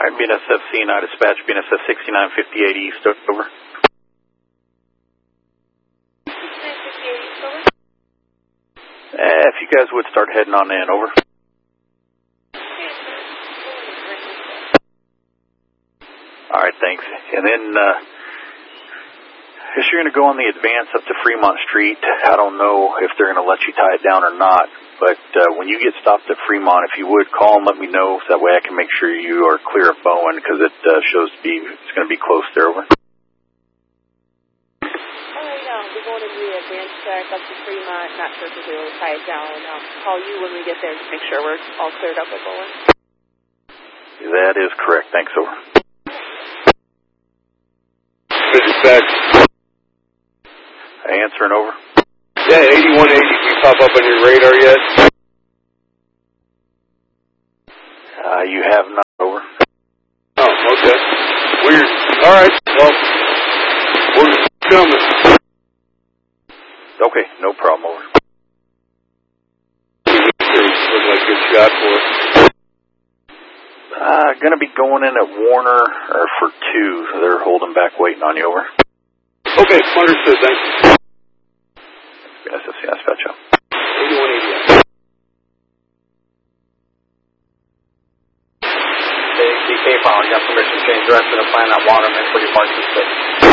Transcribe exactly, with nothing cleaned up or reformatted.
Alright, B N S F C and I dispatch B N S F sixty-nine fifty-eight East, over. sixty-nine fifty-eight East, over. Eh, if you guys would start heading on in, over. Alright, thanks. And then, uh, if you're going to go on the advance up to Fremont Street, I don't know if they're going to let you tie it down or not, but uh, when you get stopped at Fremont, if you would, call and let me know, so that way I can make sure you are clear of Bowen, because it uh, shows to be, it's going to be close there, over. Alright, yeah, we're going to the advance track up to Fremont, not sure if we'll be able to tie it down. Um, call you when we get there, just make sure we're all cleared up at Bowen. That is correct, thanks, over. Dispatch. Answering, over. Yeah, eighty-one eighty, can you pop up on your radar yet? Uh, you have not, over. Oh, okay. Weird. Alright, well, we're coming. Okay, no problem, over. Looks like a good shot for us. Uh, gonna be going in at Warner, or for two, so they're holding back waiting on you, over. Okay, understood, thanks. B N S F C, dispatch up. eighty-one eighty. K K file, you got permission to change direction to plan at Waterman for your parking space.